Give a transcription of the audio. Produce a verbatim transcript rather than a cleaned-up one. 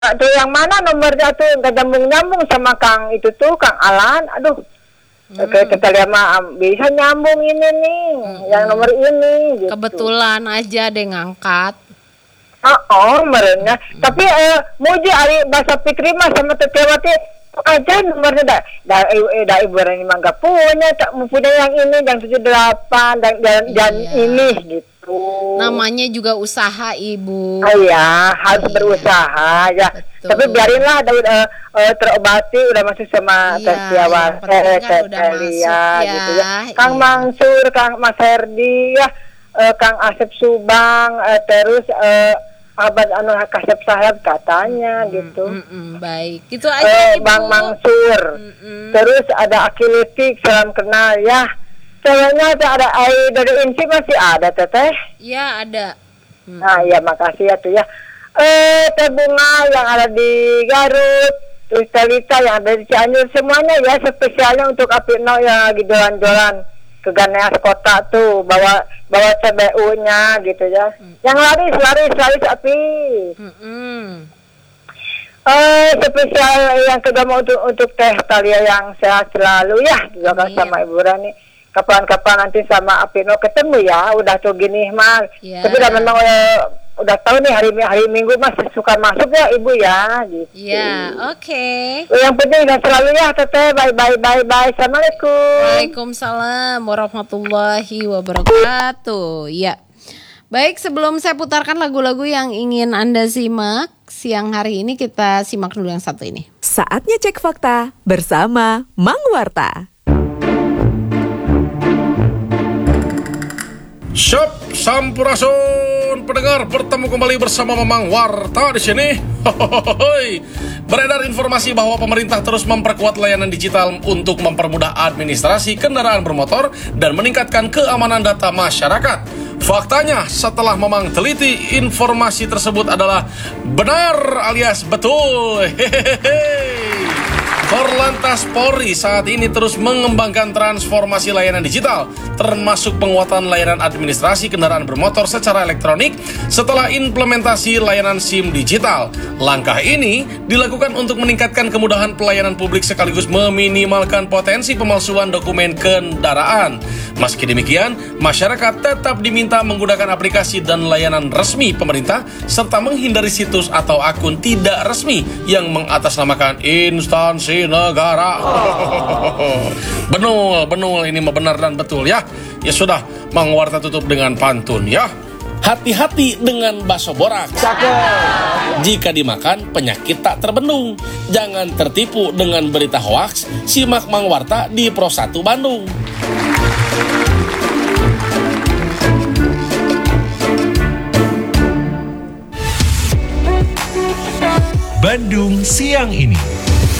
Tuh yang mana nomornya tuh nggak nyambung-nyambung sama Kang itu tuh Kang Alan. Aduh. Hmm. Oke, kita lihat mah bisa nyambung ini nih, hmm. yang nomor ini. Gitu. Kebetulan aja deh ngangkat. Oh, oh merenya. Hmm. Tapi eh, muji ari bahasa Fikri mah sama Tetewati aja nomornya dah. Dah eh, dah ibu ini mah nggak punya, tak mempunyai yang ini, yang tujuh delapan dan dan, iya. dan ini gitu. Namanya juga usaha ibu. Oh iya, harus iya. berusaha ya. Betul. Tapi biarinlah Daud uh, uh, terobati udah masuk sama iya, Teh Tiawan, eh Teh Elia ya, gitu ya. Kang iya. Mansur, Kang Mas Herdi ya, uh, Kang Asep Subang, uh, terus uh, Abad anu Kasep Sahab katanya hmm, gitu. Hmm, hmm, baik. Itu aja uh, Bang Mansur. Hmm, hmm. Terus ada Akilitik, salam kenal ya. Kayaknya ada ai dari Inci masih ada Teteh? Iya ada. Hmm. Nah ya makasih ya tuh ya. Eh Teh Bunga yang ada di Garut, terus Talita yang ada di Cianjur, semuanya ya spesialnya untuk Apino yang lagi dolan-dolan ke Ganeas Kota tuh bawa bawa C B U-nya gitu ya. Hmm. Yang laris laris laris api. Hmm. Eh spesial yang kedua mau untuk untuk Teh Talia yang sehat selalu ya, juga sama Ibu Rani. Kapan-kapan nanti sama Apino ketemu ya, udah tuh gini mah. Yeah. Tapi udah memang udah, udah tahu nih hari hari Minggu mas suka masuk ya Ibu ya gitu. Iya, yeah, oke. Okay. Yang penting dan selalu ya Teteh, bye bye bye bye. Assalamualaikum. Waalaikumsalam warahmatullahi wabarakatuh. Ya. Baik, sebelum saya putarkan lagu-lagu yang ingin Anda simak siang hari ini, kita simak dulu yang satu ini. Saatnya cek fakta bersama Mang Warta. Syap, sampurasun pendengar, bertemu kembali bersama Mamang Warta di sini. Hohohoy. Beredar informasi bahwa pemerintah terus memperkuat layanan digital untuk mempermudah administrasi kendaraan bermotor dan meningkatkan keamanan data masyarakat. Faktanya, setelah Mamang teliti, informasi tersebut adalah benar alias betul. Hehehe. Korlantas Polri saat ini terus mengembangkan transformasi layanan digital, termasuk penguatan layanan administrasi kendaraan bermotor secara elektronik setelah implementasi layanan SIM digital. Langkah ini dilakukan untuk meningkatkan kemudahan pelayanan publik sekaligus meminimalkan potensi pemalsuan dokumen kendaraan. Meski demikian, masyarakat tetap diminta menggunakan aplikasi dan layanan resmi pemerintah serta menghindari situs atau akun tidak resmi yang mengatasnamakan instansi negara. Oh. Benul, benul ini mah benar dan betul ya. Ya sudah, Mang Warta tutup dengan pantun ya. Hati-hati dengan bakso borak. Jika dimakan, penyakit tak terbendung. Jangan tertipu dengan berita hoaks. Simak Mang Warta di Pro satu Bandung. Bandung siang ini.